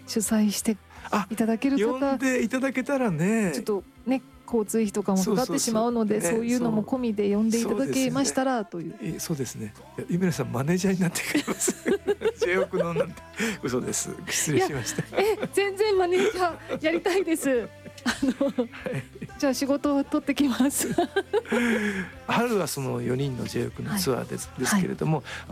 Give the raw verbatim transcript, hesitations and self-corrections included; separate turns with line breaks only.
主催していただける方、
呼んでいただけたらね、
ちょっとね交通費とかもかかってしまうので、そういうのも込みで呼んでいただけましたらという。
そうですね、ゆめらさんマネージャーになってくれます。ジェイオクのなんて嘘です、失礼しました。
え全然マネージャーやりたいです。あのじゃあ仕事を取ってきます。
春はそのよにんの ジェイオクのツアーです、はい、ですけれども、はい、